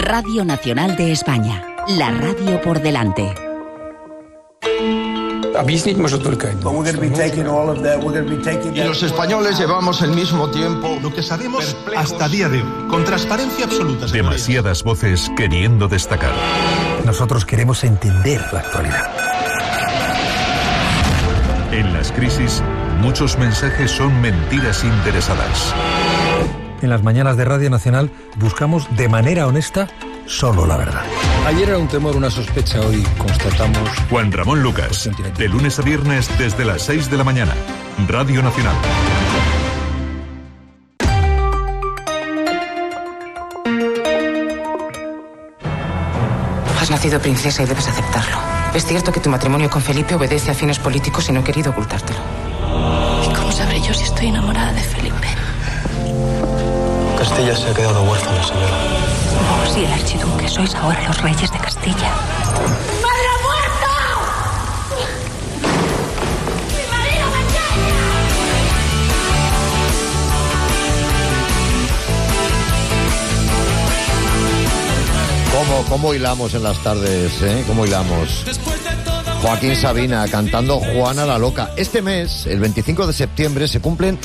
Radio Nacional de España, la radio por delante. Y los españoles llevamos el mismo tiempo. Lo que sabemos hasta día de hoy, con transparencia absoluta. Demasiadas voces queriendo destacar. Nosotros queremos entender la actualidad. En las crisis, muchos mensajes son mentiras interesadas. En las mañanas de Radio Nacional buscamos de manera honesta solo la verdad. Ayer era un temor, una sospecha, hoy constatamos... Juan Ramón Lucas, de lunes a viernes desde las 6 de la mañana. Radio Nacional. Has nacido princesa y debes aceptarlo. Es cierto que tu matrimonio con Felipe obedece a fines políticos y no he querido ocultártelo. ¿Y cómo sabré yo si estoy enamorada de Felipe? Castilla se ha quedado huérfana, señora. No, si el archiduque sois ahora los reyes de Castilla. ¡Madre ha muerto! ¡Mi marido me engaña! ¿Cómo hilamos en las tardes, ¿Cómo hilamos? Joaquín Sabina cantando Juana la Loca. Este mes, el 25 de septiembre, se cumplen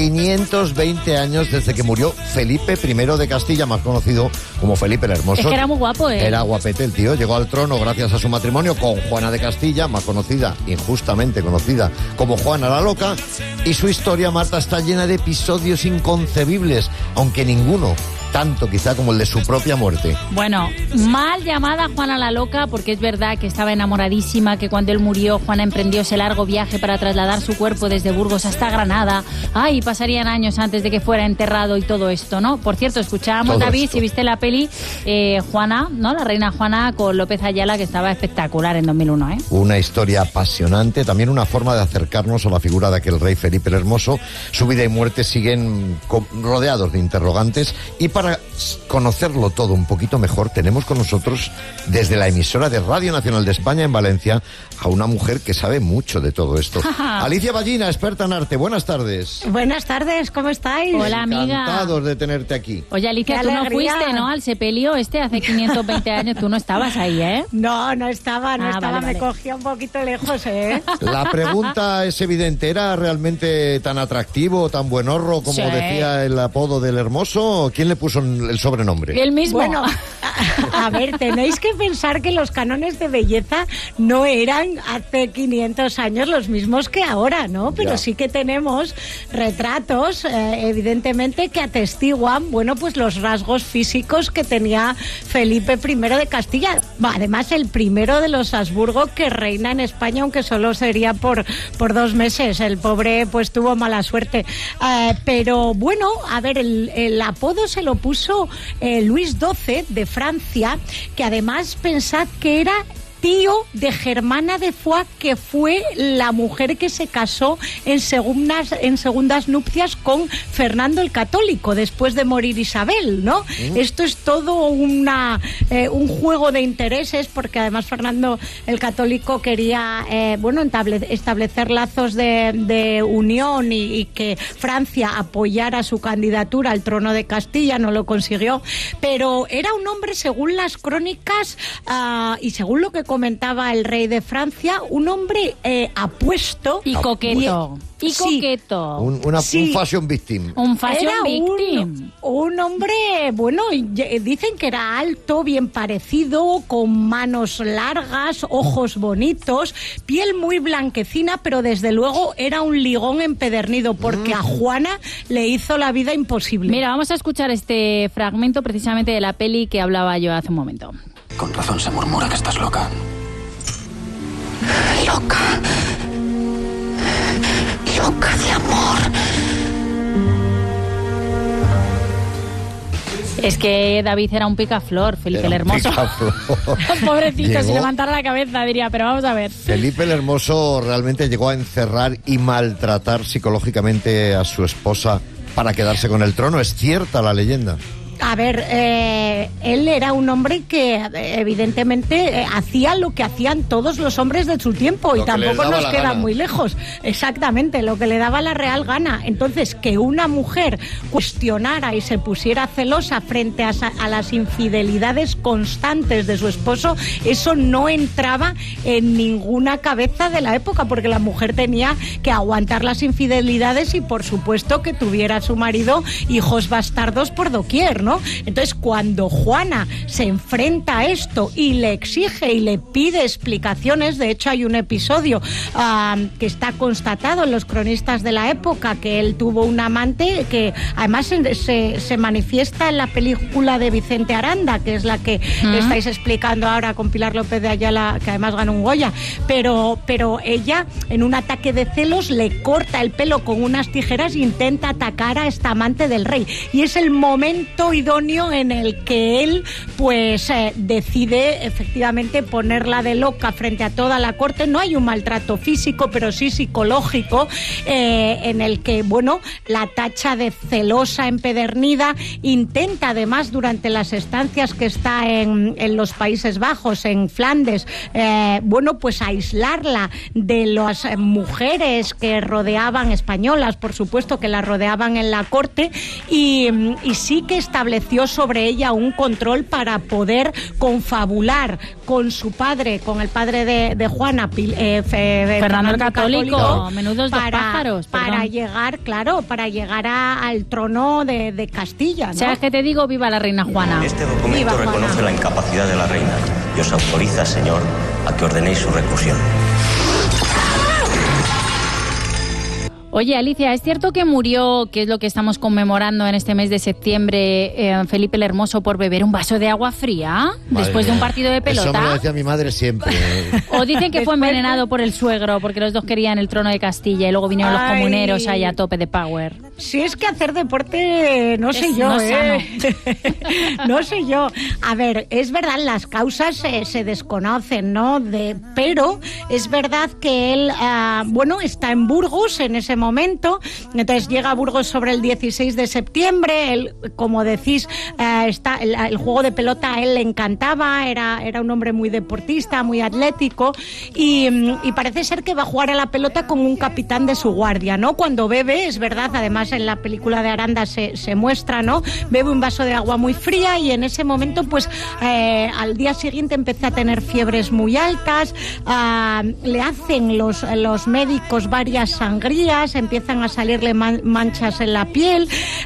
520 años desde que murió Felipe I de Castilla, más conocido como Felipe el Hermoso. Es que era muy guapo, Era guapete el tío. Llegó al trono gracias a su matrimonio con Juana de Castilla, más conocida, injustamente conocida, como Juana la Loca. Y su historia, Marta, está llena de episodios inconcebibles, aunque ninguno tanto quizá como el de su propia muerte. Bueno, mal llamada Juana la Loca, porque es verdad que estaba enamoradísima, que cuando él murió Juana emprendió ese largo viaje para trasladar su cuerpo desde Burgos hasta Granada. Ay, pasarían años antes de que fuera enterrado y todo esto, ¿no? Por cierto, escuchábamos, todo David, esto. Si viste la peli, Juana, ¿no? La reina Juana con López Ayala, que estaba espectacular en 2001, ¿eh? Una historia apasionante, también una forma de acercarnos a la figura de aquel rey Felipe el Hermoso. Su vida y muerte siguen rodeados de interrogantes, y para conocerlo todo un poquito mejor, tenemos con nosotros desde la emisora de Radio Nacional de España en Valencia a una mujer que sabe mucho de todo esto. Alicia Ballina, experta en arte. Buenas tardes. Buenas tardes, ¿cómo estáis? Hola, amiga. Encantados de tenerte aquí. Oye, Alicia, tú no fuiste, ¿no? Al sepelio hace 520 años. Tú no estabas ahí, ¿eh? No estaba. Vale. Me cogía un poquito lejos, ¿eh? La pregunta es evidente. ¿Era realmente tan atractivo, tan buenorro como decía el apodo del Hermoso? ¿Quién le puso el sobrenombre? El mismo. Bueno, a ver, tenéis que pensar que los cánones de belleza no eran hace 500 años los mismos que ahora, ¿no? Pero sí que tenemos retratos, evidentemente, que atestiguan, bueno, pues los rasgos físicos que tenía Felipe I de Castilla. Además, el primero de los Habsburgo que reina en España, aunque solo sería por 2 meses. El pobre, pues, tuvo mala suerte. Pero, bueno, a ver, el apodo se lo puso Luis XII de Francia, que además pensad que era tío de Germana de Foix, que fue la mujer que se casó en segundas nupcias con Fernando el Católico, después de morir Isabel, ¿no? Esto es todo un juego de intereses, porque además Fernando el Católico quería establecer lazos de unión y que Francia apoyara su candidatura al trono de Castilla. No lo consiguió, pero era un hombre, según las crónicas y según lo que comentaba el rey de Francia, un hombre apuesto y coqueto. Un fashion victim. Un fashion victim. Un hombre, bueno, dicen que era alto, bien parecido, con manos largas, ojos bonitos, piel muy blanquecina, pero desde luego era un ligón empedernido, porque a Juana le hizo la vida imposible. Mira, vamos a escuchar este fragmento precisamente de la peli que hablaba yo hace un momento. Con razón se murmura que estás loca. Loca de amor. Es que David era un picaflor, Felipe el Hermoso. Pobrecito, si levantara la cabeza diría, pero vamos a ver. Felipe el Hermoso realmente llegó a encerrar y maltratar psicológicamente a su esposa para quedarse con el trono. ¿Es cierta la leyenda? A ver, él era un hombre que evidentemente hacía lo que hacían todos los hombres de su tiempo y tampoco nos queda muy lejos. Exactamente, lo que le daba la real gana. Entonces, que una mujer cuestionara y se pusiera celosa frente a las infidelidades constantes de su esposo, eso no entraba en ninguna cabeza de la época, porque la mujer tenía que aguantar las infidelidades y, por supuesto, que tuviera a su marido hijos bastardos por doquier, ¿no? Entonces, cuando Juana se enfrenta a esto y le exige y le pide explicaciones, de hecho hay un episodio que está constatado en los cronistas de la época, que él tuvo un amante que además se manifiesta en la película de Vicente Aranda, que es la que estáis explicando ahora con Pilar López de Ayala, que además ganó un Goya, pero ella, en un ataque de celos, le corta el pelo con unas tijeras e intenta atacar a esta amante del rey, y es el momento idóneo en el que él pues decide efectivamente ponerla de loca frente a toda la corte. No hay un maltrato físico, pero sí psicológico, en el que, bueno, la tacha de celosa empedernida, intenta además durante las estancias que está en los Países Bajos, en Flandes, bueno, pues aislarla de las mujeres que rodeaban, españolas por supuesto, que la rodeaban en la corte, y sí que estableció sobre ella un control para poder confabular con su padre, con el padre de Juana, Fernando el Católico, menudos dos pájaros, para llegar, claro, para llegar al trono de Castilla, ¿no? ¿Sabes qué te digo? Viva la reina Juana. Este documento reconoce la incapacidad de la reina y os autoriza, señor, a que ordenéis su reclusión. Oye, Alicia, ¿es cierto que murió, que es lo que estamos conmemorando en este mes de septiembre, Felipe el Hermoso por beber un vaso de agua fría después de un partido de pelota? Eso me lo decía mi madre siempre. O dicen que fue envenenado por el suegro, porque los dos querían el trono de Castilla y luego vinieron los comuneros ahí a tope de power. Si es que hacer deporte, no sé yo, no sé yo. A ver, es verdad, las causas se desconocen, ¿no? Pero es verdad que él, bueno, está en Burgos en ese momento, entonces llega a Burgos sobre el 16 de septiembre, él, como decís, el juego de pelota a él le encantaba, era un hombre muy deportista, muy atlético, y parece ser que va a jugar a la pelota con un capitán de su guardia, ¿no? Cuando bebe, es verdad, además en la película de Aranda se muestra, ¿no? Bebe un vaso de agua muy fría y en ese momento, pues, al día siguiente empieza a tener fiebres muy altas, le hacen los médicos varias sangrías, empiezan a salirle manchas en la piel.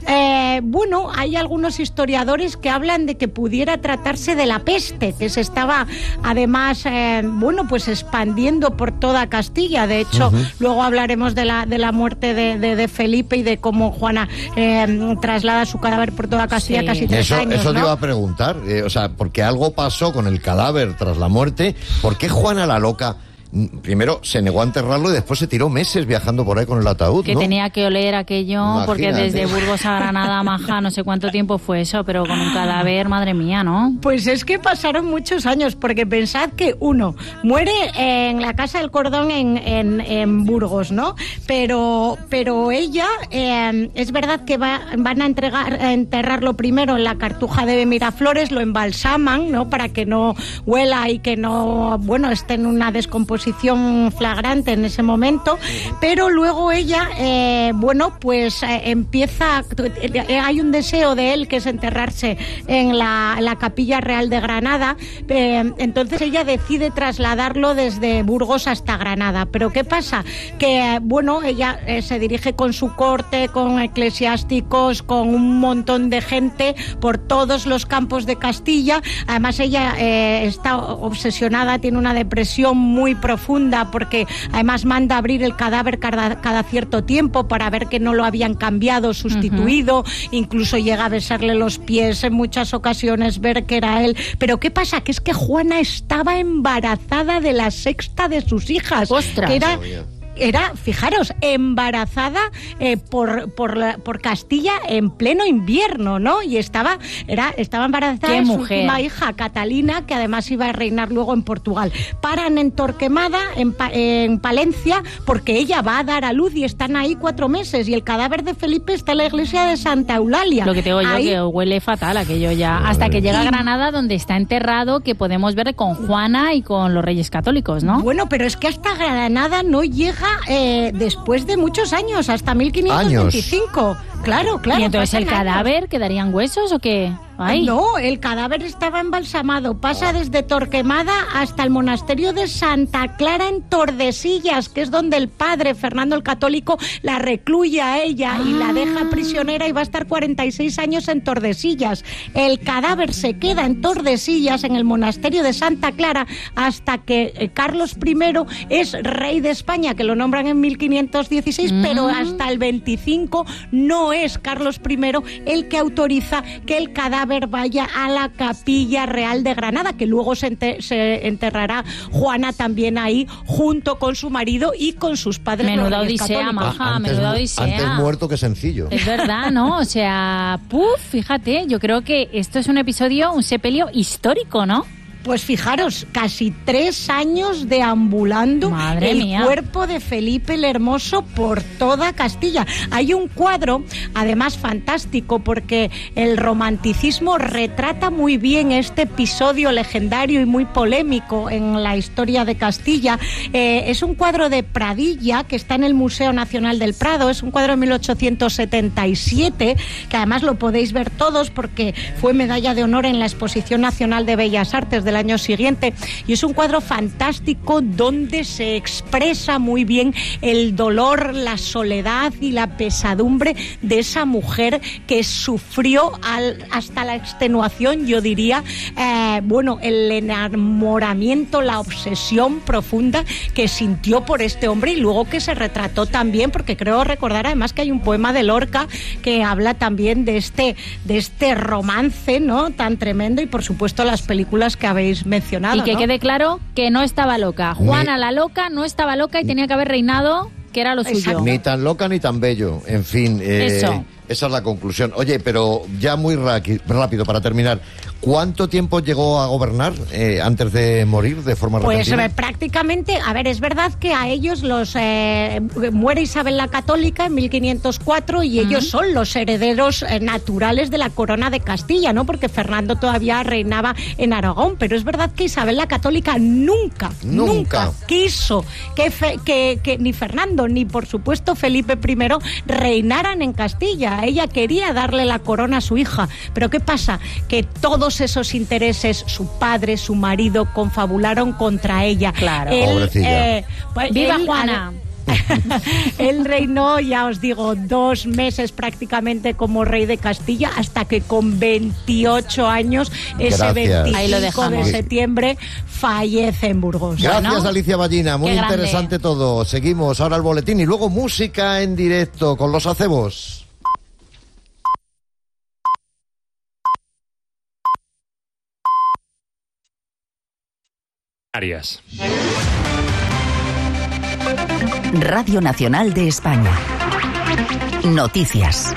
Bueno, hay algunos historiadores que hablan de que pudiera tratarse de la peste, que se estaba además, bueno, pues expandiendo por toda Castilla. De hecho, luego hablaremos de la muerte de Felipe y de cómo Juana traslada su cadáver por toda Castilla casi 3 años. Eso ¿no? te iba a preguntar, o sea, porque algo pasó con el cadáver tras la muerte. ¿Por qué Juana la Loca primero se negó a enterrarlo y después se tiró meses viajando por ahí con el ataúd, que ¿no? tenía que oler aquello? Imagínate. Porque desde Burgos a Granada, Maja, no sé cuánto tiempo fue eso, pero con un cadáver, madre mía, ¿no? Pues es que pasaron muchos años, porque pensad que uno muere en la Casa del Cordón en Burgos, ¿no? Pero ella, es verdad que van a enterrarlo primero en la Cartuja de Miraflores, lo embalsaman, ¿no? Para que no huela y que no, bueno, esté en una descomposición flagrante en ese momento, pero luego ella, bueno, pues empieza, hay un deseo de él que es enterrarse en la Capilla Real de Granada, entonces ella decide trasladarlo desde Burgos hasta Granada. Pero ¿qué pasa? Que, bueno, ella se dirige con su corte, con eclesiásticos, con un montón de gente por todos los campos de Castilla. Además ella está obsesionada, tiene una depresión muy profunda, porque además manda abrir el cadáver cada cierto tiempo para ver que no lo habían cambiado, sustituido, incluso llega a besarle los pies en muchas ocasiones, ver que era él. Pero ¿qué pasa? Que es que Juana estaba embarazada de la sexta de sus hijas. ¡Ostras! Que era era, fijaros, embarazada por Castilla en pleno invierno, ¿no? Y estaba embarazada de su última hija, Catalina, que además iba a reinar luego en Portugal. Paran en Torquemada, en Palencia, porque ella va a dar a luz y están ahí 4 meses, y el cadáver de Felipe está en la iglesia de Santa Eulalia. Lo que te digo yo, que huele fatal aquello ya, hasta que llega a Granada, donde está enterrado, que podemos ver con Juana y con los Reyes Católicos, ¿no? Bueno, pero es que hasta Granada no llega después de muchos años, hasta 1525. Claro. ¿Y entonces el cadáver quedarían huesos o qué? Ay. No, el cadáver estaba embalsamado. Pasa desde Torquemada hasta el monasterio de Santa Clara en Tordesillas, que es donde el padre Fernando el Católico la recluye a ella y la deja prisionera, y va a estar 46 años en Tordesillas. El cadáver se queda en Tordesillas, en el monasterio de Santa Clara, hasta que Carlos I es rey de España, que lo nombran en 1516, pero hasta el 25 no es Carlos I el que autoriza que el cadáver vaya a la Capilla Real de Granada, que luego se enterrará Juana también ahí, junto con su marido y con sus padres. Menuda odisea, maja, menuda odisea. Antes muerto que sencillo. Es verdad, ¿no? O sea, fíjate, yo creo que esto es un episodio, un sepelio histórico, ¿no? Pues fijaros, casi 3 años deambulando el cuerpo de Felipe el Hermoso por toda Castilla. Hay un cuadro, además fantástico, porque el romanticismo retrata muy bien este episodio legendario y muy polémico en la historia de Castilla. Es un cuadro de Pradilla, que está en el Museo Nacional del Prado. Es un cuadro de 1877, que además lo podéis ver todos porque fue medalla de honor en la Exposición Nacional de Bellas Artes del año siguiente, y es un cuadro fantástico donde se expresa muy bien el dolor, la soledad y la pesadumbre de esa mujer que sufrió hasta la extenuación, yo diría, el enamoramiento, la obsesión profunda que sintió por este hombre, y luego que se retrató también, porque creo recordar además que hay un poema de Lorca que habla también de este romance, ¿no?, tan tremendo, y por supuesto las películas que habéis mencionado. Y que quede claro que no estaba loca. Juana la loca no estaba loca y tenía que haber reinado, que era lo suyo. Ni tan loca ni tan bello. En fin, esa es la conclusión. Oye, pero ya muy rápido para terminar, ¿cuánto tiempo llegó a gobernar antes de morir de forma repentina? Pues prácticamente, a ver, es verdad que a ellos muere Isabel la Católica en 1504 y ellos son los herederos naturales de la corona de Castilla, ¿no? Porque Fernando todavía reinaba en Aragón, pero es verdad que Isabel la Católica nunca quiso que ni Fernando ni por supuesto Felipe I reinaran en Castilla. Ella quería darle la corona a su hija, pero ¿qué pasa? Que todos esos intereses, su padre, su marido, confabularon contra ella. Claro. Pobrecilla. ¡Viva Juana! Él reinó, ya os digo, 2 meses prácticamente como rey de Castilla, hasta que con 28 años, ese 25 de septiembre, fallece en Burgos. Gracias, ¿no? Alicia Ballina, muy interesante todo. Seguimos ahora el boletín y luego música en directo con los acebos. Radio Nacional de España. Noticias.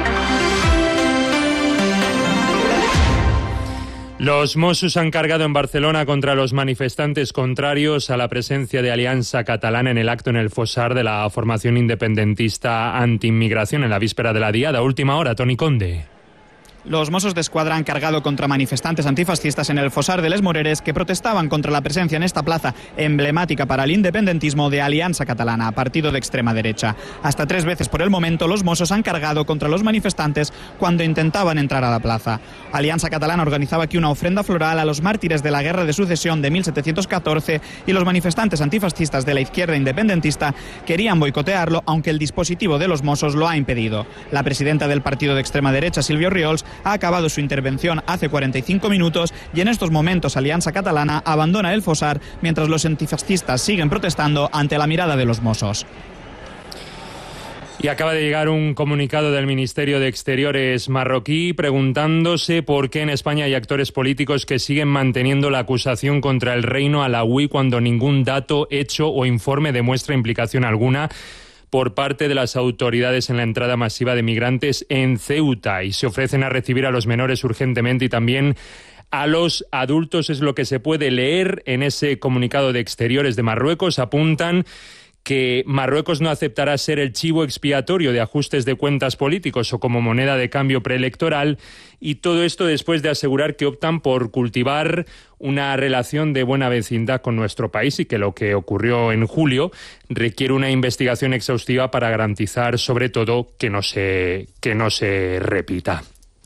Los Mossos han cargado en Barcelona contra los manifestantes contrarios a la presencia de Alianza Catalana en el acto en el Fossar de la formación independentista anti-inmigración en la víspera de la Diada. Última hora, Toni Conde. Los Mossos d'Esquadra han cargado contra manifestantes antifascistas en el Fossar de les Moreres que protestaban contra la presencia en esta plaza emblemática para el independentismo de Alianza Catalana, partido de extrema derecha. Hasta 3 veces por el momento los Mossos han cargado contra los manifestantes cuando intentaban entrar a la plaza. Alianza Catalana organizaba aquí una ofrenda floral a los mártires de la Guerra de Sucesión de 1714 y los manifestantes antifascistas de la izquierda independentista querían boicotearlo, aunque el dispositivo de los Mossos lo ha impedido. La presidenta del partido de extrema derecha, Sílvia Orriols, ha acabado su intervención hace 45 minutos y en estos momentos Alianza Catalana abandona el Fossar mientras los antifascistas siguen protestando ante la mirada de los Mossos. Y acaba de llegar un comunicado del Ministerio de Exteriores marroquí preguntándose por qué en España hay actores políticos que siguen manteniendo la acusación contra el reino alauí cuando ningún dato, hecho o informe demuestra implicación alguna por parte de las autoridades en la entrada masiva de migrantes en Ceuta, y se ofrecen a recibir a los menores urgentemente y también a los adultos. Es lo que se puede leer en ese comunicado de Exteriores de Marruecos. Apuntan que Marruecos no aceptará ser el chivo expiatorio de ajustes de cuentas políticos o como moneda de cambio preelectoral, y todo esto después de asegurar que optan por cultivar una relación de buena vecindad con nuestro país y que lo que ocurrió en julio requiere una investigación exhaustiva para garantizar, sobre todo, que no se repita.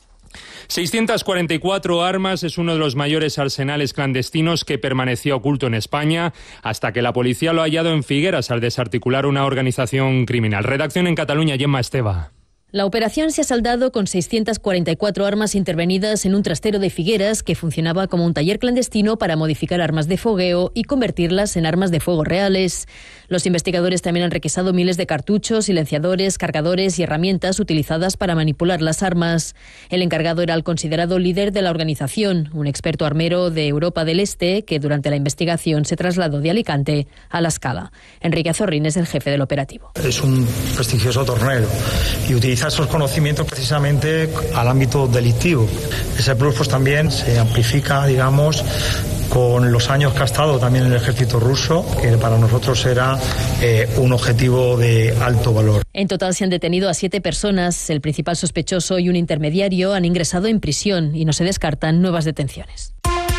644 armas es uno de los mayores arsenales clandestinos que permanecía oculto en España hasta que la policía lo ha hallado en Figueras al desarticular una organización criminal. Redacción en Cataluña, Gemma Esteva. La operación se ha saldado con 644 armas intervenidas en un trastero de Figueras que funcionaba como un taller clandestino para modificar armas de fogueo y convertirlas en armas de fuego reales. Los investigadores también han requisado miles de cartuchos, silenciadores, cargadores y herramientas utilizadas para manipular las armas. El encargado era el considerado líder de la organización, un experto armero de Europa del Este que durante la investigación se trasladó de Alicante a La Scala. Enrique Azorrín es el jefe del operativo. Es un prestigioso tornero y utiliza esos conocimientos precisamente al ámbito delictivo. Ese plus pues también se amplifica, digamos, con los años que ha estado también en el ejército ruso, que para nosotros era un objetivo de alto valor. En total se han detenido a 7 personas. El principal sospechoso y un intermediario han ingresado en prisión y no se descartan nuevas detenciones.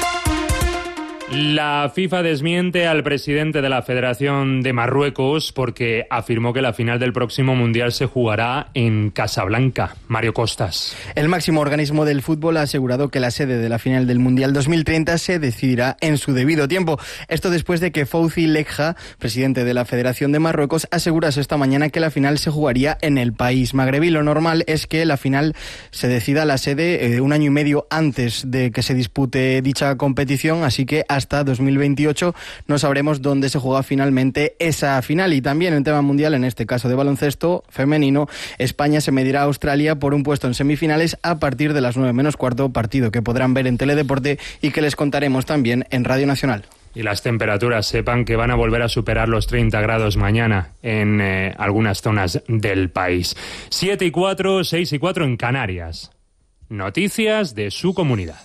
La FIFA desmiente al presidente de la Federación de Marruecos porque afirmó que la final del próximo Mundial se jugará en Casablanca. Mario Costas. El máximo organismo del fútbol ha asegurado que la sede de la final del Mundial 2030 se decidirá en su debido tiempo. Esto después de que Fouzi Lekja, presidente de la Federación de Marruecos, asegurase esta mañana que la final se jugaría en el país magrebí. Lo normal es que la final se decida la sede un año y medio antes de que se dispute dicha competición, así que hasta 2028 no sabremos dónde se juega finalmente esa final. Y también en tema mundial, en este caso de baloncesto femenino, España se medirá a Australia por un puesto en semifinales a partir de las 9:15, partido que podrán ver en Teledeporte y que les contaremos también en Radio Nacional. Y las temperaturas, sepan que van a volver a superar los 30 grados mañana en algunas zonas del país. 7:04, 6:04 en Canarias. Noticias de su comunidad.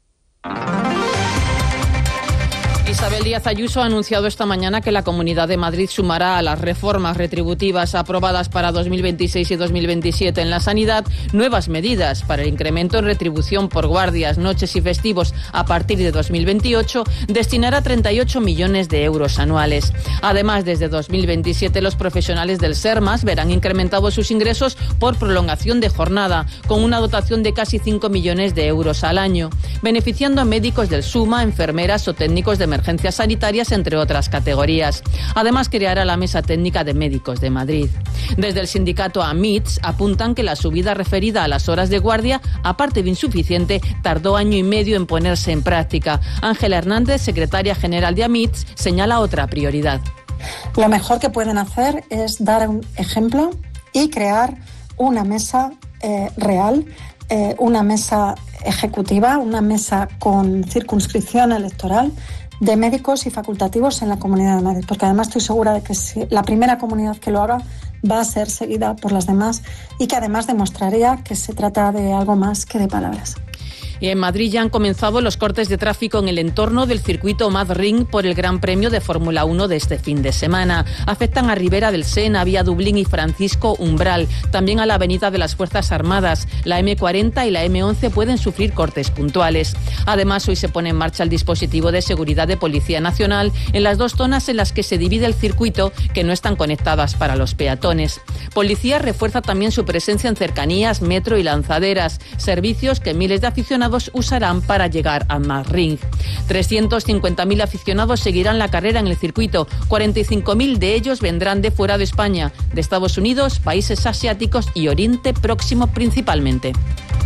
Isabel Díaz Ayuso ha anunciado esta mañana que la Comunidad de Madrid sumará a las reformas retributivas aprobadas para 2026 y 2027 en la sanidad nuevas medidas para el incremento en retribución por guardias, noches y festivos a partir de 2028, destinará 38 millones de euros anuales. Además, desde 2027 los profesionales del SERMAS verán incrementados sus ingresos por prolongación de jornada, con una dotación de casi 5 millones de euros al año, beneficiando a médicos del SUMA, enfermeras o técnicos de emergencias sanitarias, entre otras categorías. Además, creará la Mesa Técnica de Médicos de Madrid. Desde el sindicato AMITS apuntan que la subida referida a las horas de guardia, aparte de insuficiente, tardó año y medio en ponerse en práctica. Ángela Hernández, secretaria general de AMITS, señala otra prioridad. Lo mejor que pueden hacer es dar un ejemplo y crear una mesa real, una mesa ejecutiva, una mesa con circunscripción electoral de médicos y facultativos en la Comunidad de Madrid, porque además estoy segura de que si la primera comunidad que lo haga va a ser seguida por las demás y que además demostraría que se trata de algo más que de palabras. Y en Madrid ya han comenzado los cortes de tráfico en el entorno del circuito Madrid por el Gran Premio de Fórmula 1 de este fin de semana. Afectan a Ribera del Sena, Vía Dublín y Francisco Umbral. También a la Avenida de las Fuerzas Armadas. La M40 y la M11 pueden sufrir cortes puntuales. Además, hoy se pone en marcha el dispositivo de seguridad de Policía Nacional en las dos zonas en las que se divide el circuito, que no están conectadas para los peatones. Policía refuerza también su presencia en cercanías, metro y lanzaderas, servicios que miles de aficionados usarán para llegar a Madrid. 350.000 aficionados seguirán la carrera en el circuito. 45.000 de ellos vendrán de fuera de España, de Estados Unidos, países asiáticos y Oriente Próximo principalmente.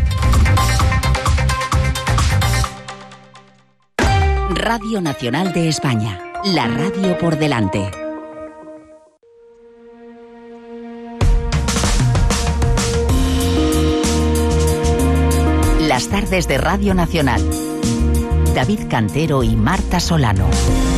Radio Nacional de España, la radio por delante. Las tardes de Radio Nacional. David Cantero y Marta Solano.